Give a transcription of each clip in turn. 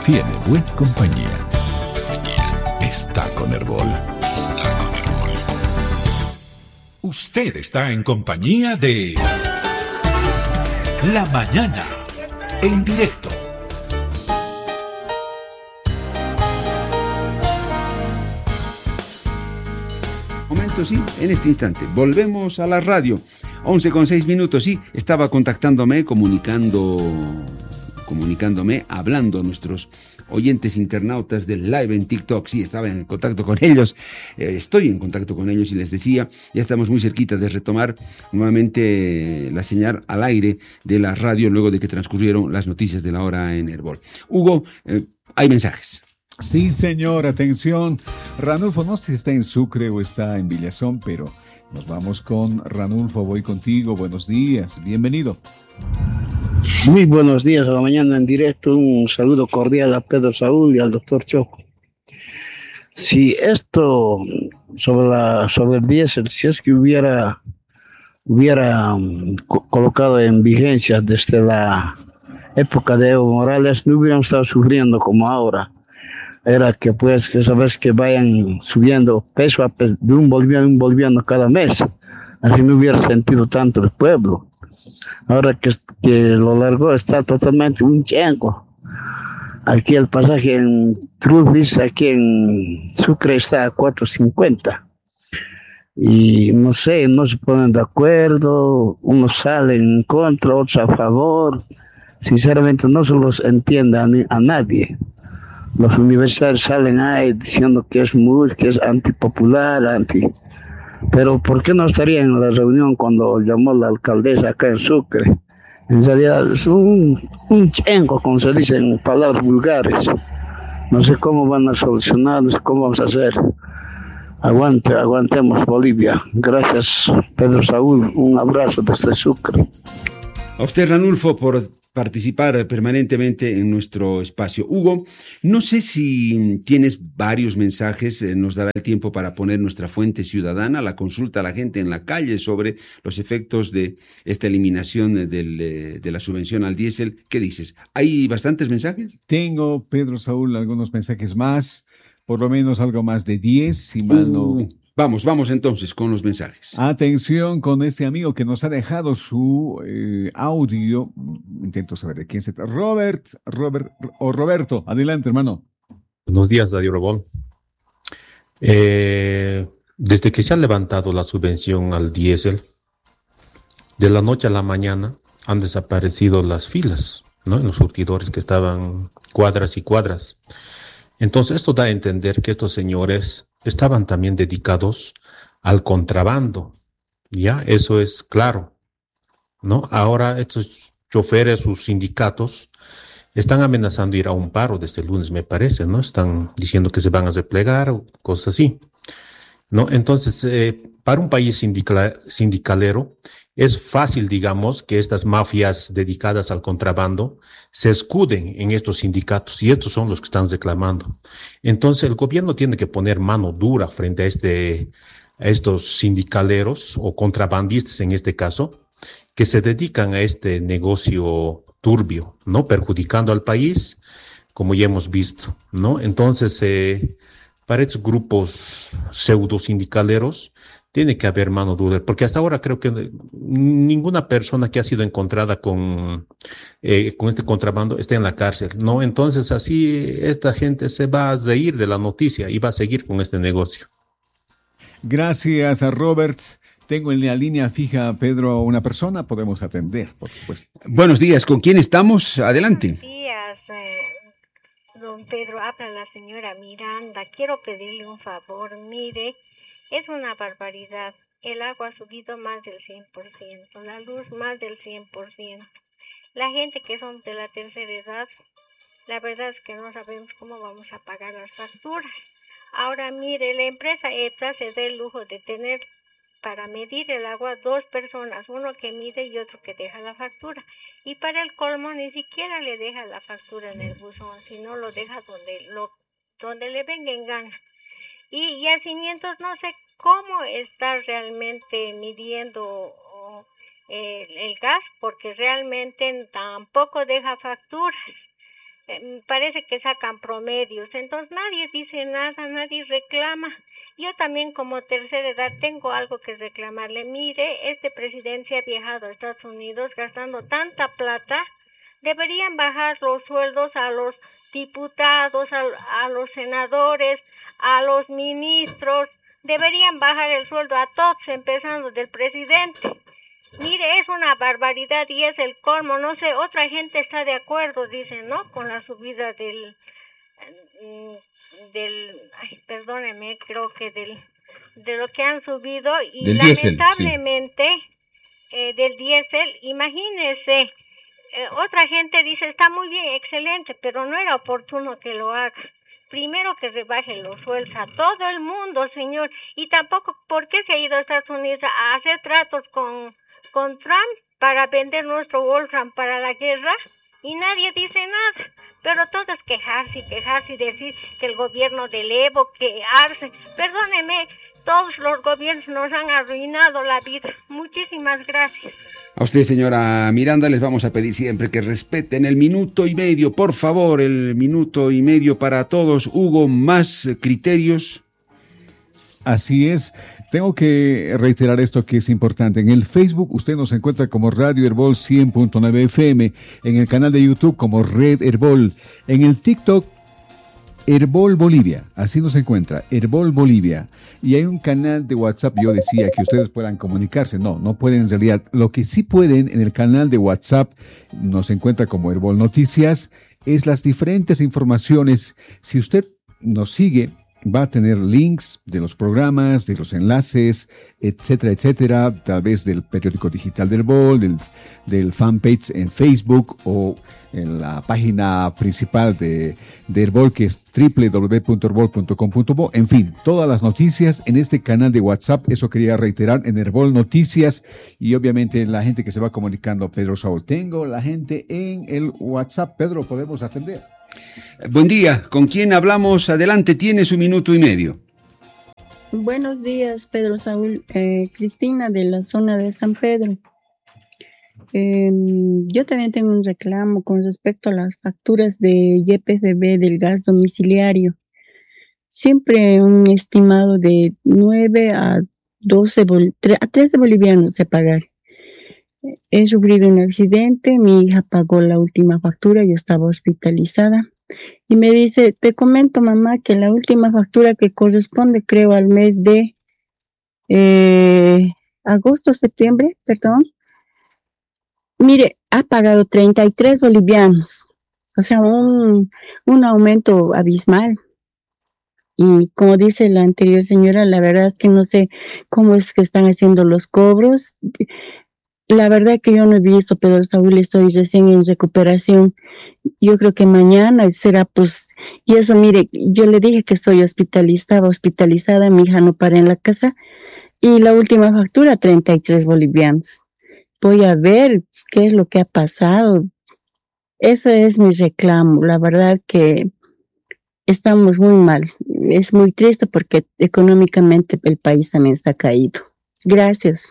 tiene buena compañía. Está con Herbol. Usted está en compañía de La Mañana, en directo. Momento, sí, en este instante. Volvemos a la radio. 11:06, sí, estaba comunicándome, hablando a nuestros oyentes internautas del live en TikTok. Sí, estaba en contacto con ellos, estoy en contacto con ellos y les decía, ya estamos muy cerquita de retomar nuevamente la señal al aire de la radio luego de que transcurrieron las noticias de la hora en Herbol. Hugo, hay mensajes. Sí, señor, atención. Ranulfo, no sé si está en Sucre o está en Villazón, pero nos vamos con Ranulfo, voy contigo. Buenos días, bienvenido. Muy buenos días a la mañana en directo. Un saludo cordial a Pedro Saúl y al doctor Choco. Si esto sobre el diésel, si es que hubiera colocado en vigencia desde la época de Evo Morales, no hubiéramos estado sufriendo como ahora. Era que pues que sabes que vayan subiendo peso de un boliviano cada mes. Así no hubiera sentido tanto el pueblo. Ahora que lo largo está totalmente un chenco. Aquí el pasaje en Trubis, aquí en Sucre está a 4.50. Y no sé, no se ponen de acuerdo, unos salen en contra, otros a favor. Sinceramente no se los entiende a nadie. Los universitarios salen ahí diciendo que es antipopular, Pero ¿por qué no estaría en la reunión cuando llamó la alcaldesa acá en Sucre? En realidad es un chenco, como se dice en palabras vulgares. No sé cómo van a solucionar, no sé cómo vamos a hacer. Aguantemos Bolivia. Gracias, Pedro Saúl. Un abrazo desde Sucre. A usted, Ranulfo, por participar permanentemente en nuestro espacio. Hugo, no sé si tienes varios mensajes, nos dará el tiempo para poner nuestra fuente ciudadana, la consulta a la gente en la calle sobre los efectos de esta eliminación de la subvención al diésel. ¿Qué dices? ¿Hay bastantes mensajes? Tengo, Pedro Saúl, algunos mensajes más, por lo menos algo más de 10, si mal no... Vamos entonces con los mensajes. Atención con este amigo que nos ha dejado su audio. Intento saber de quién se trata. Roberto. Adelante, hermano. Buenos días, Radio Rebol. Desde que se ha levantado la subvención al diésel, de la noche a la mañana han desaparecido las filas, ¿no? En los surtidores que estaban cuadras y cuadras. Entonces, esto da a entender que estos señores estaban también dedicados al contrabando, ¿ya? Eso es claro, ¿no? Ahora estos choferes, sus sindicatos, están amenazando ir a un paro desde el lunes, me parece, ¿no? Están diciendo que se van a replegar o cosas así, ¿no? Entonces, para un país sindicalero, es fácil, digamos, que estas mafias dedicadas al contrabando se escuden en estos sindicatos y estos son los que están reclamando. Entonces, el gobierno tiene que poner mano dura frente a estos sindicaleros o contrabandistas en este caso, que se dedican a este negocio turbio, ¿no? Perjudicando al país, como ya hemos visto, ¿no? Entonces, para estos grupos pseudo sindicaleros, tiene que haber mano dura, porque hasta ahora creo que ninguna persona que ha sido encontrada con este contrabando está en la cárcel, ¿no? Entonces así esta gente se va a reír de la noticia y va a seguir con este negocio. Gracias a Robert. Tengo en la línea fija, Pedro, una persona, podemos atender, por supuesto. Buenos días, ¿con quién estamos? Adelante. Buenos días, don Pedro, habla la señora Miranda. Quiero pedirle un favor, mire. Es una barbaridad. El agua ha subido más del 100%, la luz más del 100%. La gente que son de la tercera edad, la verdad es que no sabemos cómo vamos a pagar las facturas. Ahora mire, la empresa EPSA se da el lujo de tener para medir el agua 2 personas, uno que mide y otro que deja la factura. Y para el colmo ni siquiera le deja la factura en el buzón, sino lo deja donde le venga en gana. Y Yacimientos no sé cómo está realmente midiendo el gas, porque realmente tampoco deja facturas. parece que sacan promedios, entonces nadie dice nada, nadie reclama. Yo también como tercera edad tengo algo que reclamarle. Mire, este presidente ha viajado a Estados Unidos gastando tanta plata, deberían bajar los sueldos a los diputados, a los senadores, a los ministros, deberían bajar el sueldo a todos, empezando del presidente. Mire, es una barbaridad y es el colmo, no sé, otra gente está de acuerdo, dicen, ¿no? Con la subida perdóneme, creo que de lo que han subido y del lamentablemente del diésel, imagínese, otra gente dice, está muy bien, excelente, pero no era oportuno que lo haga. Primero que rebajen los sueldos a todo el mundo, señor, y tampoco, ¿por qué se ha ido a Estados Unidos a hacer tratos con Trump para vender nuestro Wolfram para la guerra? Y nadie dice nada, pero todo es quejarse y decir que el gobierno del Evo, que Arce, perdóneme, todos los gobiernos nos han arruinado la vida. Muchísimas gracias. A usted, señora Miranda, les vamos a pedir siempre que respeten el minuto y medio, por favor, el minuto y medio para todos. Hugo, más criterios. Así es. Tengo que reiterar esto que es importante. En el Facebook usted nos encuentra como Radio Herbol 100.9 FM, en el canal de YouTube como Red Herbol, en el TikTok Herbol Bolivia, así nos encuentra, Herbol Bolivia. Y hay un canal de WhatsApp, yo decía que ustedes puedan comunicarse, no pueden en realidad. Lo que sí pueden en el canal de WhatsApp, nos encuentra como Herbol Noticias, es las diferentes informaciones. Si usted nos sigue, va a tener links de los programas, de los enlaces, etcétera, etcétera, a través del periódico digital del Herbol, del fanpage en Facebook o en la página principal de Herbol, que es www.herbol.com.bo. En fin, todas las noticias en este canal de WhatsApp, eso quería reiterar, en Herbol Noticias, y obviamente la gente que se va comunicando. Pedro Saúl, tengo la gente en el WhatsApp. Pedro, ¿podemos atender? Buen día, ¿con quién hablamos? Adelante, tiene su minuto y medio. Buenos días, Pedro Saúl. Cristina, de la zona de San Pedro. Yo también tengo un reclamo con respecto a las facturas de YPFB del gas domiciliario. Siempre un estimado de 9 a 13 bolivianos de pagar. He sufrido un accidente, mi hija pagó la última factura, yo estaba hospitalizada. Y me dice, te comento, mamá, que la última factura que corresponde, creo, al mes de septiembre, mire, ha pagado 33 bolivianos. O sea, un aumento abismal. Y como dice la anterior señora, la verdad es que no sé cómo es que están haciendo los cobros. La verdad que yo no he visto, Pedro Saúl, estoy recién en recuperación. Yo creo que mañana será, pues, y eso, mire, yo le dije que estaba hospitalizada, mi hija no para en la casa, y la última factura, 33 bolivianos. Voy a ver qué es lo que ha pasado. Ese es mi reclamo. La verdad que estamos muy mal. Es muy triste porque económicamente el país también está caído. Gracias.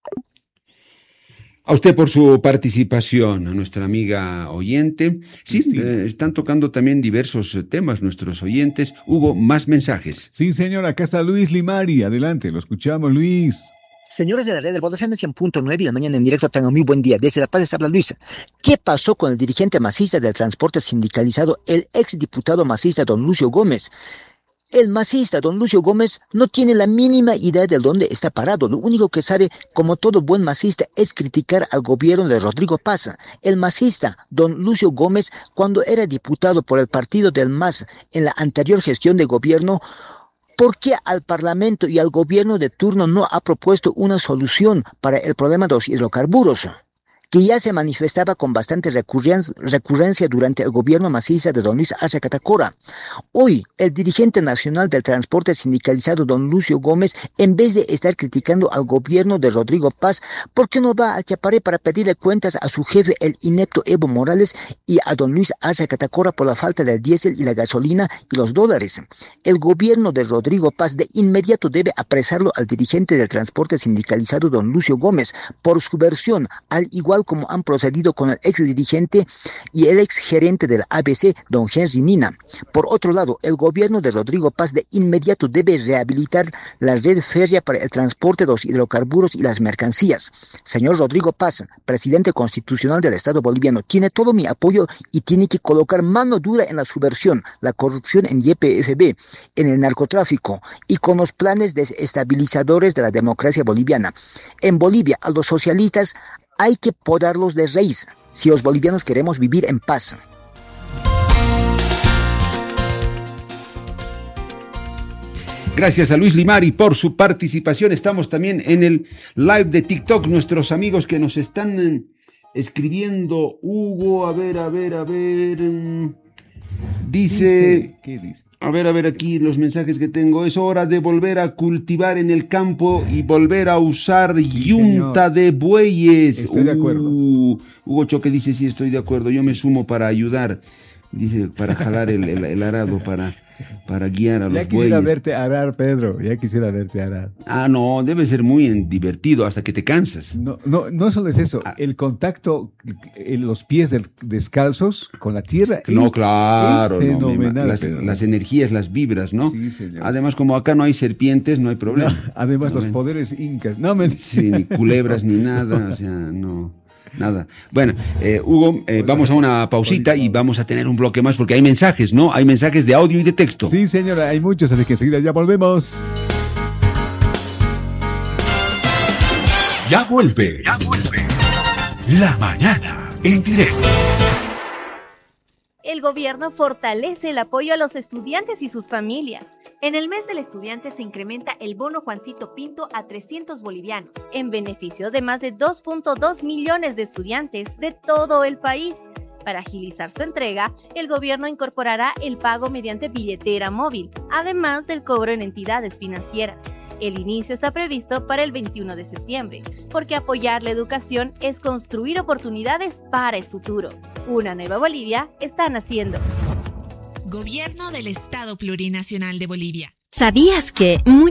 A usted por su participación, a nuestra amiga oyente. Sí, están tocando también diversos temas nuestros oyentes. Hugo, más mensajes. Sí, señor, acá está Luis Limari. Adelante, lo escuchamos, Luis. Señores de la red del Herbol FM 100.9 y la mañana en directo, tengan muy buen día. Desde La Paz les habla Luisa. ¿Qué pasó con el dirigente masista del transporte sindicalizado, el exdiputado masista don Lucio Gómez? El masista, don Lucio Gómez, no tiene la mínima idea de dónde está parado. Lo único que sabe, como todo buen masista, es criticar al gobierno de Rodrigo Paz. El masista, don Lucio Gómez, cuando era diputado por el partido del MAS en la anterior gestión de gobierno, ¿por qué al Parlamento y al gobierno de turno no ha propuesto una solución para el problema de los hidrocarburos, que ya se manifestaba con bastante recurrencia durante el gobierno masista de don Luis Arce Catacora? Hoy, el dirigente nacional del transporte sindicalizado, don Lucio Gómez, en vez de estar criticando al gobierno de Rodrigo Paz, ¿por qué no va al Chaparé para pedirle cuentas a su jefe, el inepto Evo Morales, y a don Luis Arce Catacora por la falta del diésel y la gasolina y los dólares? El gobierno de Rodrigo Paz de inmediato debe apresarlo al dirigente del transporte sindicalizado, don Lucio Gómez, por su versión, al igual tal como han procedido con el ex dirigente y el ex gerente del ABC, don Henry Nina. Por otro lado, el gobierno de Rodrigo Paz de inmediato debe rehabilitar la red férrea para el transporte de los hidrocarburos y las mercancías. Señor Rodrigo Paz, presidente constitucional del Estado boliviano, tiene todo mi apoyo y tiene que colocar mano dura en la subversión, la corrupción en YPFB, en el narcotráfico y con los planes desestabilizadores de la democracia boliviana. En Bolivia, a los socialistas hay que podarlos de raíz si los bolivianos queremos vivir en paz. Gracias a Luis Limari por su participación. Estamos también en el live de TikTok. Nuestros amigos que nos están escribiendo. Hugo, a ver. Dice, ¿qué dice? A ver aquí los mensajes que tengo. Es hora de volver a cultivar en el campo y volver a usar yunta de bueyes. Estoy de acuerdo. Hugo Choque dice, sí, estoy de acuerdo. Yo me sumo para ayudar. Dice, para jalar el arado, para guiar a los bueyes. Ya quisiera verte arar, Pedro. Ya quisiera verte arar. Ah, no, debe ser muy divertido hasta que te cansas. No solo es eso. El contacto en los pies descalzos con la tierra. No, claro. Es fenomenal. Las energías, las vibras, ¿no? Sí, señor. Además, como acá no hay serpientes, no hay problema. No, además, los poderes incas. Sí, ni culebras ni nada. O sea, no. Nada. Bueno, Hugo, vamos a una pausita y vamos a tener un bloque más porque hay mensajes, ¿no? Hay mensajes de audio y de texto. Sí, señora, hay muchos, así que enseguida ya volvemos. Ya vuelve. La mañana en directo. El gobierno fortalece el apoyo a los estudiantes y sus familias. En el mes del estudiante se incrementa el bono Juancito Pinto a 300 bolivianos, en beneficio de más de 2.2 millones de estudiantes de todo el país. Para agilizar su entrega, el gobierno incorporará el pago mediante billetera móvil, además del cobro en entidades financieras. El inicio está previsto para el 21 de septiembre, porque apoyar la educación es construir oportunidades para el futuro. Una nueva Bolivia está naciendo. Gobierno del Estado Plurinacional de Bolivia. ¿Sabías que